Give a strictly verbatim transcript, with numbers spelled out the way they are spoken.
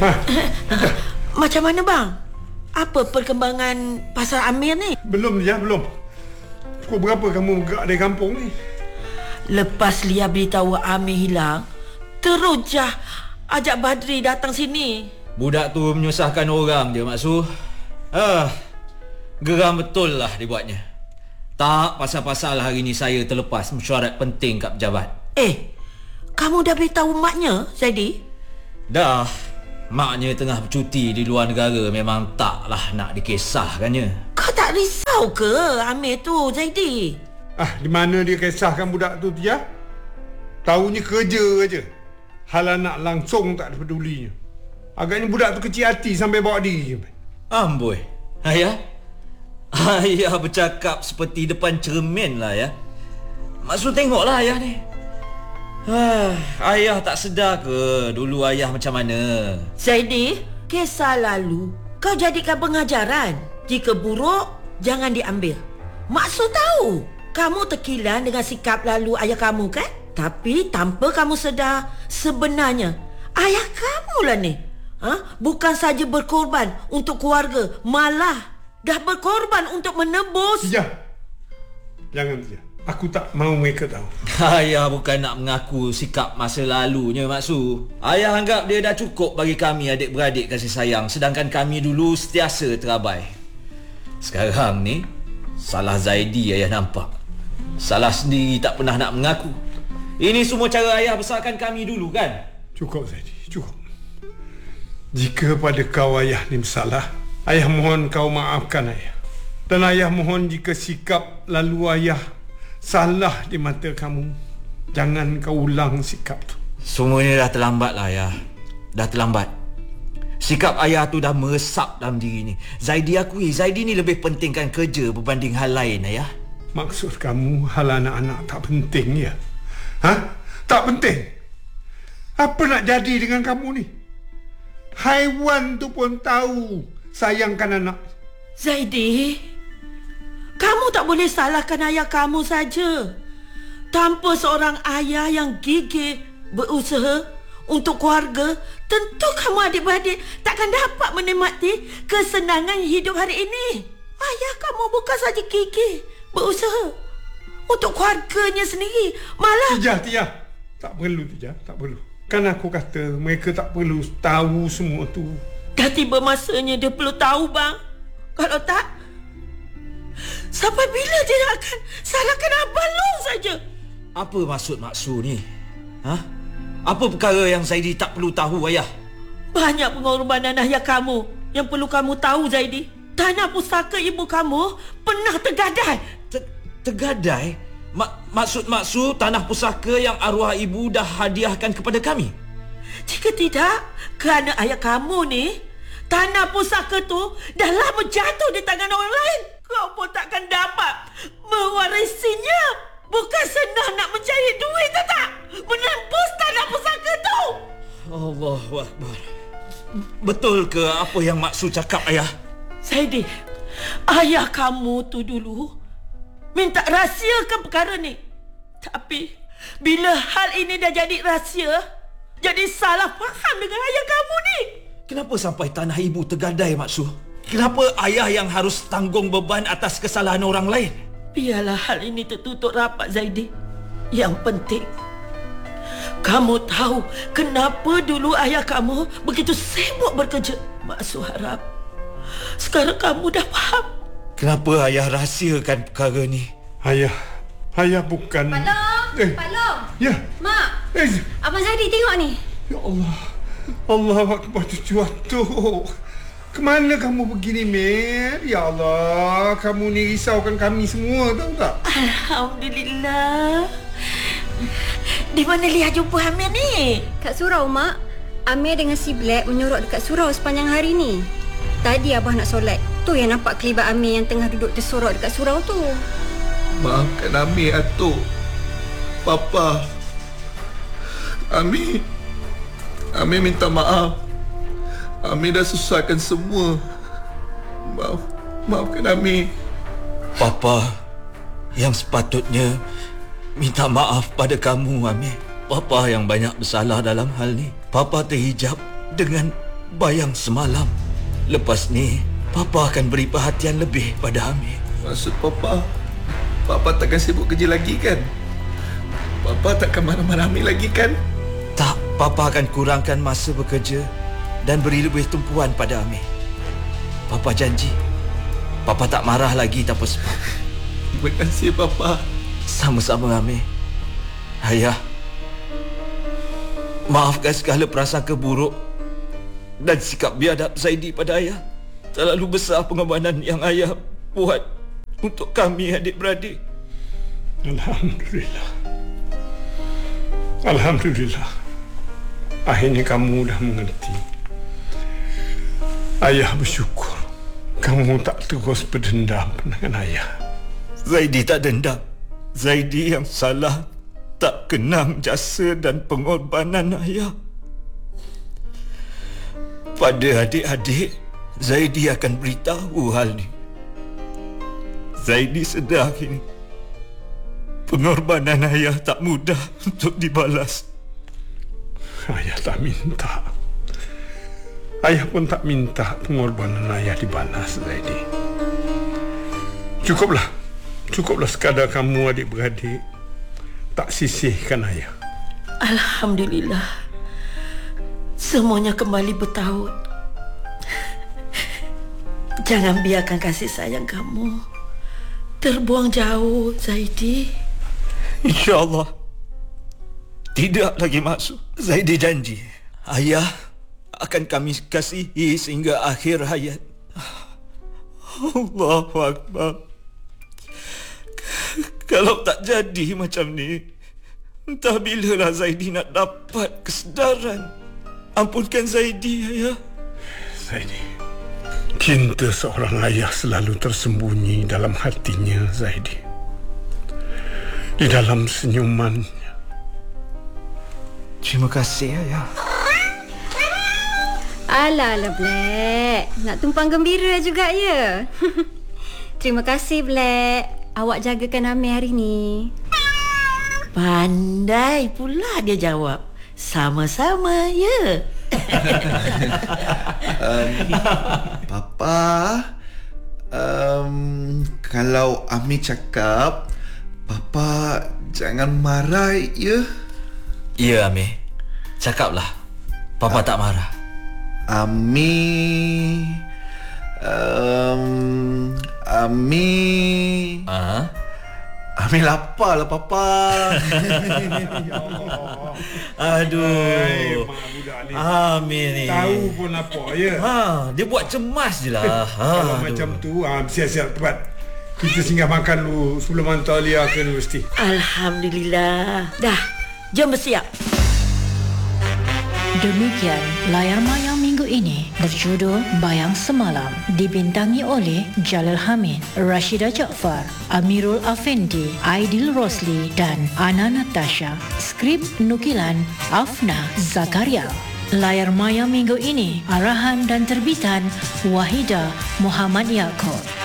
Ha, macam mana bang? Apa perkembangan pasal Amir ni? Belum Lia, belum. Pukul berapa kamu gerak dari kampung ni? Lepas Lia beritahu Amir hilang, terus Jah ajak Badri datang sini. Budak tu menyusahkan orang je, Mak Su. Ah, geram betul lah dibuatnya. Tak pasal-pasal hari ni saya terlepas mesyuarat penting kat pejabat. Eh, kamu dah beritahu maknya, Zaidi? Dah. Maknya tengah bercuti di luar negara, memang taklah nak dikisahkannya. Kau tak risau ke Amir tu, Zaidi? Ah, di mana dia kisahkan budak tu, Tia? Tahunya kerja aja. Hal anak langsung tak ada pedulinya. Agaknya budak tu kecil hati sampai bawa diri. Amboi, ayah. Ayah bercakap seperti depan cermin lah ya. Maksud tengoklah ayah ni. Ah, ayah tak sedar ke dulu ayah macam mana? Zaidi, kisah lalu kau jadikan pengajaran. Jika buruk, jangan diambil. Maksud tahu, kamu terkilan dengan sikap lalu ayah kamu kan? Tapi tanpa kamu sedar, sebenarnya ayah kamu lah ni. Ha? Bukan saja berkorban untuk keluarga, malah dah berkorban untuk menebus. Tia, jangan Tia. Aku tak mahu mereka tahu. Ayah bukan nak mengaku sikap masa lalunya, Mak Su. Ayah anggap dia dah cukup bagi kami adik-beradik kasih sayang, sedangkan kami dulu sentiasa terabai. Sekarang ni, salah Zaidi ayah nampak. Salah sendiri tak pernah nak mengaku. Ini semua cara ayah besarkan kami dulu kan? Cukup Zaidi, cukup. Jika pada kau ayah ni bersalah, ayah mohon kau maafkan ayah. Dan ayah mohon jika sikap lalu ayah salah di mata kamu, jangan kau ulang sikap tu. Semuanya dah terlambat lah ayah. Dah terlambat. Sikap ayah tu dah meresap dalam diri ni. Zaidi akui, Zaidi ni lebih pentingkan kerja berbanding hal lain ayah. Maksud kamu hal anak-anak tak penting ya? Ha? Tak penting? Apa nak jadi dengan kamu ni? Haiwan tu pun tahu sayangkan anak. Zaidi, kamu tak boleh salahkan ayah kamu saja. Tanpa seorang ayah yang gigih berusaha untuk keluarga, tentu kamu adik-beradik takkan dapat menikmati kesenangan hidup hari ini. Ayah kamu bukan saja gigih berusaha untuk keluarganya sendiri, malah... Tia, Tia. Tak perlu, Tia. Tak perlu. Kan aku kata mereka tak perlu tahu semua tu. Dah tiba masanya dia perlu tahu, bang. Kalau tak, sampai bila dia akan salahkan Abang Long saja? Apa maksud Mak Su ni? Ha? Apa perkara yang Zaidi tak perlu tahu ayah? Banyak pengorbanan ayah kamu yang perlu kamu tahu, Zaidi. Tanah pusaka ibu kamu pernah tergadai. Ter- tergadai? Mak- maksud Mak Su tanah pusaka yang arwah ibu dah hadiahkan kepada kami? Jika tidak, kerana ayah kamu ni, tanah pusaka tu dah lama jatuh di tangan orang lain. Kau pun takkan dapat mewarisinya. Bukan senang nak mencari duit, tak tak? Menembus tanah pusaka tu. Allahu Akbar. Betul ke apa yang Mak Su cakap ayah? Zaidi, ayah kamu tu dulu minta rahsiakan perkara ni. Tapi bila hal ini dah jadi rahsia, jadi salah faham dengan ayah kamu ni. Kenapa sampai tanah ibu tergadai, Mak Su? Kenapa ayah yang harus tanggung beban atas kesalahan orang lain? Biarlah hal ini tertutup rapat, Zaidi. Yang penting, kamu tahu kenapa dulu ayah kamu begitu sibuk bekerja. Mak Su harap sekarang kamu dah faham. Kenapa ayah rahsiakan perkara ni? Ayah, ayah bukan... Pak Long, Eh. Pak Long. Ya. Mak, Eh. Abang Zaidi tengok ni. Ya Allah. Allah Akbar, cucu atuk. Kemana kamu begini, Mer? Ya Allah, kamu ni risaukan kami semua, tahu tak? Alhamdulillah. Di mana Lia jumpa Amir ni? Kat surau, Mak. Amir dengan si Black menyorok dekat surau sepanjang hari ni. Tadi Abah nak solat. Tu yang nampak kelibat Amir yang tengah duduk tersorok dekat surau tu. Maafkan Amir, atuk. Papa. Amir. Amir minta maaf. Amir dah susahkan semua. Maaf. Maafkan Amir. Papa yang sepatutnya minta maaf pada kamu, Amir. Papa yang banyak bersalah dalam hal ni. Papa terhijab dengan bayang semalam. Lepas ni, Papa akan beri perhatian lebih pada Amir. Maksud Papa, Papa takkan sibuk kerja lagi kan? Papa takkan marah-marah Amir lagi kan? Tak, Papa akan kurangkan masa bekerja dan beri lebih tumpuan pada Amir. Papa janji, Papa tak marah lagi tanpa sebab. Terima kasih Papa. Sama-sama Amir. Ayah, maafkan segala prasangka buruk dan sikap biadab Zaidi pada ayah. Terlalu besar pengorbanan yang ayah buat untuk kami adik-beradik. Alhamdulillah. Alhamdulillah. Akhirnya kamu dah mengerti. Ayah bersyukur kamu tak terus berdendam dengan ayah. Zaidi tak dendam. Zaidi yang salah tak kenang jasa dan pengorbanan ayah. Pada adik-adik, Zaidi akan beritahu hal ni. Zaidi sedar kini pengorbanan ayah tak mudah untuk dibalas. Ayah tak minta. Ayah pun tak minta pengorbanan ayah dibalas, Zaidi. Cukuplah. Cukuplah sekadar kamu adik-beradik tak sisihkan ayah. Alhamdulillah. Semuanya kembali bertaut. Jangan biarkan kasih sayang kamu terbuang jauh, Zaidi. InsyaAllah. Tidak lagi maksud. Zaidi janji, ayah akan kami kasihi sehingga akhir hayat. Allahu Akbar. Kalau tak jadi macam ni, entah bilalah Zaidi nak dapat kesedaran. Ampunkan Zaidi, ayah. Zaidi, cinta seorang ayah selalu tersembunyi dalam hatinya, Zaidi. Di dalam senyumannya. Terima kasih, ayah. Alah, alah Black. Nak tumpang gembira juga ya? Terima kasih Black. Awak jagakan Amir hari ni. Pandai pula dia jawab. Sama-sama ya. um, Papa, um, kalau Amir cakap, Papa jangan marah ya. Ya, Amir. Cakaplah. Papa tak marah. Amir, um, Amir, Ha? Amir lapar lah Papa. Ya Allah. Aduh. Hai, mak budak ni. Amir ni. Tahu pun apa, ya. Ha, dia buat cemas je lah. Ha, Kalau aduh. macam tu, ah, siap-siap tepat. Kita singgah makan dulu sebelum hantar Lia ke universiti. Alhamdulillah. Dah, jom bersiap. Demikian layar mayang minggu ini berjudul Bayang Semalam, dibintangi oleh Jalal Hamid, Rashida Jaafar, Amirul Afendi, Aidil Rosli dan Ana Natasha. Skrip nukilan Afna Zakaria. Layar mayang minggu ini arahan dan terbitan Wahida Muhammad Yaakob.